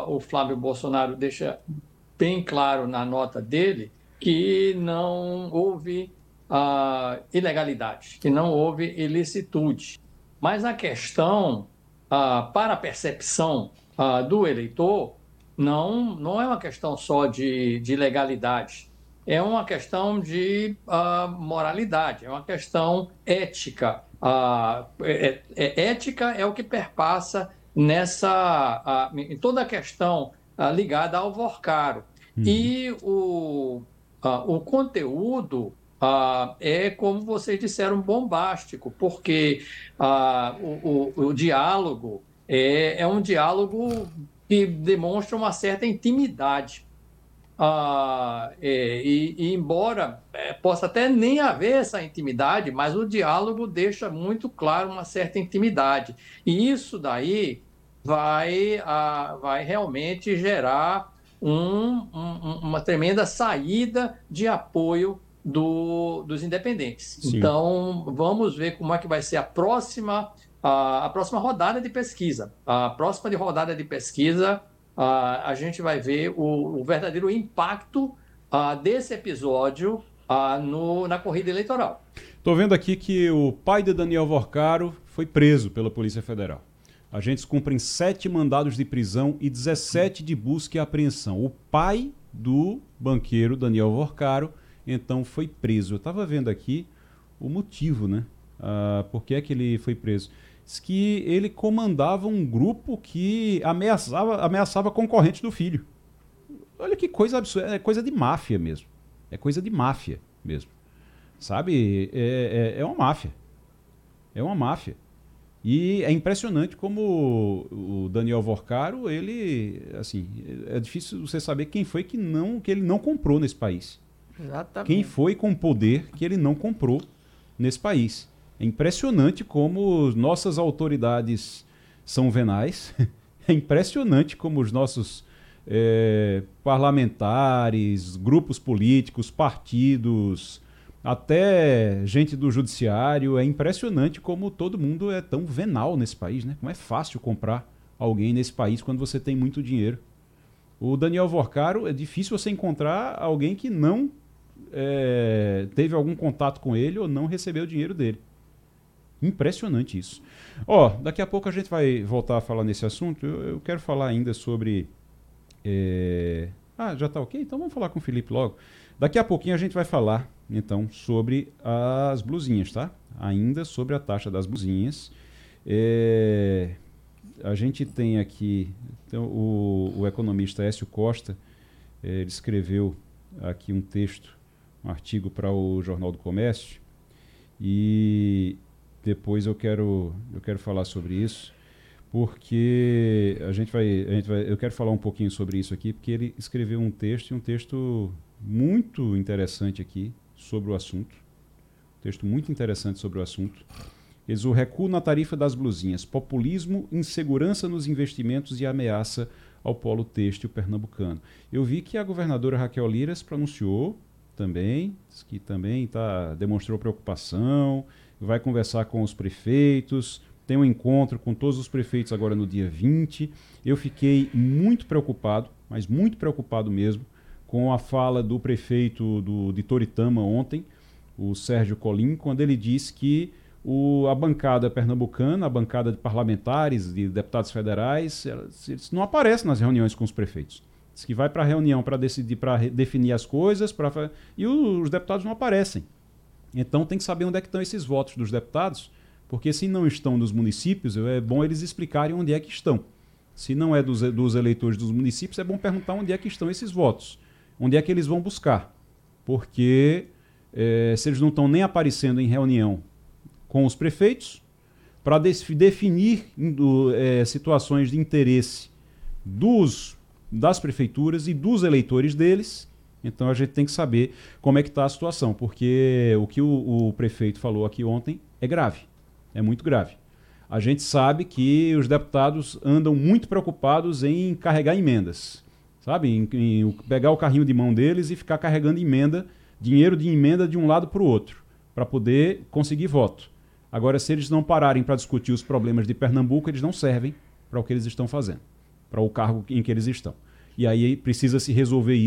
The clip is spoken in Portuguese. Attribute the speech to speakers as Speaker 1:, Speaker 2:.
Speaker 1: o Flávio Bolsonaro deixa bem claro na nota dele que não houve ilegalidade, que não houve ilicitude. Mas a questão, para a percepção do eleitor, não é uma questão só de legalidade, é uma questão de moralidade, é uma questão ética. Ética é o que perpassa em toda a questão ligada ao Vorcaro.
Speaker 2: Uhum.
Speaker 1: E o conteúdo é, como vocês disseram, bombástico, porque o diálogo é um diálogo que demonstra uma certa intimidade. E embora possa até nem haver essa intimidade, mas o diálogo deixa muito claro uma certa intimidade. E isso daí vai realmente gerar uma tremenda saída de apoio dos independentes.
Speaker 2: Sim.
Speaker 1: Então, vamos ver como é que vai ser a próxima rodada de pesquisa. A próxima rodada de pesquisa a gente vai ver o verdadeiro impacto desse episódio na corrida eleitoral.
Speaker 2: Tô vendo aqui que o pai de Daniel Vorcaro foi preso pela Polícia Federal. Agentes cumprem 7 mandados de prisão e 17 de busca e apreensão. O pai do banqueiro Daniel Vorcaro, então, foi preso. Eu estava vendo aqui o motivo, né? Por que é que ele foi preso? Diz que ele comandava um grupo que ameaçava concorrente do filho. Olha que coisa absurda. É coisa de máfia mesmo. É coisa de máfia mesmo. Sabe? É uma máfia. É uma máfia. E é impressionante como o Daniel Vorcaro, ele, assim, é difícil você saber quem foi que ele não comprou nesse país. Quem
Speaker 3: Exatamente.
Speaker 2: foi com poder que ele não comprou nesse país. É impressionante como nossas autoridades são venais. É impressionante como os nossos parlamentares, grupos políticos, partidos, até gente do judiciário. É impressionante como todo mundo é tão venal nesse país, né? Como é fácil comprar alguém nesse país quando você tem muito dinheiro. O Daniel Vorcaro, é difícil você encontrar alguém que não teve algum contato com ele ou não recebeu o dinheiro dele. Impressionante isso. Daqui a pouco a gente vai voltar a falar nesse assunto. Eu quero falar ainda sobre... já tá ok? Então vamos falar com o Felipe logo. Daqui a pouquinho a gente vai falar, então, sobre as blusinhas, tá? Ainda sobre a taxa das blusinhas. A gente tem aqui... Então, o economista Écio Costa, ele escreveu aqui um texto, um artigo para o Jornal do Comércio, e depois eu quero falar sobre isso, porque eu quero falar um pouquinho sobre isso aqui, porque ele escreveu um texto muito interessante aqui sobre o assunto, texto muito interessante sobre o assunto. Eis o recuo na tarifa das blusinhas, populismo, insegurança nos investimentos e ameaça ao polo têxtil pernambucano. Eu vi que a governadora Raquel Lira se pronunciou também, que também demonstrou preocupação, vai conversar com os prefeitos, tem um encontro com todos os prefeitos agora no dia 20. Eu fiquei muito preocupado, mas muito preocupado mesmo, com a fala do prefeito de Toritama ontem, o Sérgio Colim, quando ele disse que a bancada pernambucana, a bancada de parlamentares, de deputados federais, eles não aparecem nas reuniões com os prefeitos. Diz que vai para a reunião para decidir, para definir as coisas, e os deputados não aparecem. Então tem que saber onde é que estão esses votos dos deputados, porque se não estão nos municípios, é bom eles explicarem onde é que estão. Se não é dos eleitores dos municípios, é bom perguntar onde é que estão esses votos, onde é que eles vão buscar. Porque se eles não estão nem aparecendo em reunião com os prefeitos, para definir situações de interesse das prefeituras e dos eleitores deles, então a gente tem que saber como é que está a situação, porque o que o prefeito falou aqui ontem é grave, é muito grave. A gente sabe que os deputados andam muito preocupados em carregar emendas, sabe? Em pegar o carrinho de mão deles e ficar carregando dinheiro de emenda de um lado para o outro, para poder conseguir voto. Agora, se eles não pararem para discutir os problemas de Pernambuco, eles não servem para o que eles estão fazendo. para o cargo em que eles estão. E aí precisa se resolver